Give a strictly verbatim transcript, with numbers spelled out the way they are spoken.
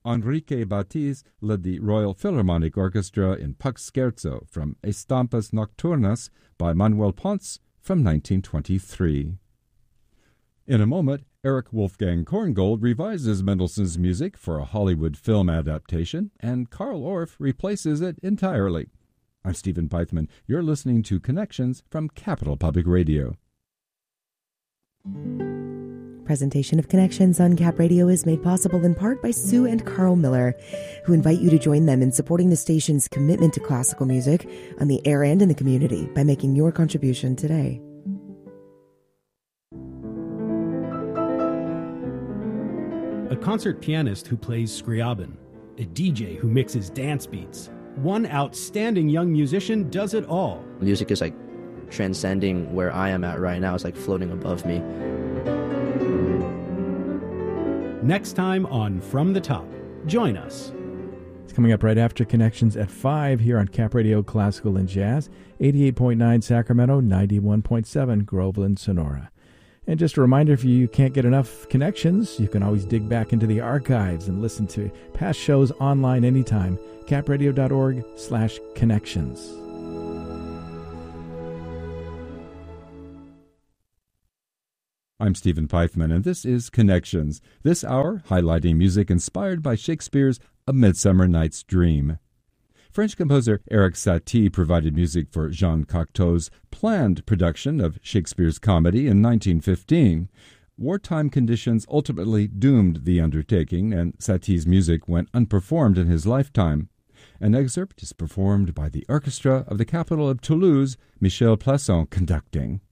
Enrique Batiz led the Royal Philharmonic Orchestra in Puck Scherzo from Estampas Nocturnas by Manuel Ponce from nineteen twenty-three. In a moment, Eric Wolfgang Korngold revises Mendelssohn's music for a Hollywood film adaptation, and Carl Orff replaces it entirely. I'm Stephen Peitzman. You're listening to Connections from Capital Public Radio. Presentation of Connections on Cap Radio is made possible in part by Sue and Carl Miller, who invite you to join them in supporting the station's commitment to classical music on the air and in the community by making your contribution today. A concert pianist who plays Scriabin, a D J who mixes dance beats. One outstanding young musician does it all. Music is like transcending where I am at right now. It's like floating above me. Next time on From the Top, join us. It's coming up right after Connections at five here on Cap Radio Classical and Jazz, eighty-eight point nine Sacramento, ninety-one point seven Groveland, Sonora. And just a reminder, if you can't get enough Connections, you can always dig back into the archives and listen to past shows online anytime. capradio.org slash connections. I'm Stephen Peitzman, and this is Connections, this hour highlighting music inspired by Shakespeare's A Midsummer Night's Dream. French composer Erik Satie provided music for Jean Cocteau's planned production of Shakespeare's comedy in nineteen fifteen. Wartime conditions ultimately doomed the undertaking, and Satie's music went unperformed in his lifetime. An excerpt is performed by the orchestra of the capital of Toulouse, Michel Plasson conducting.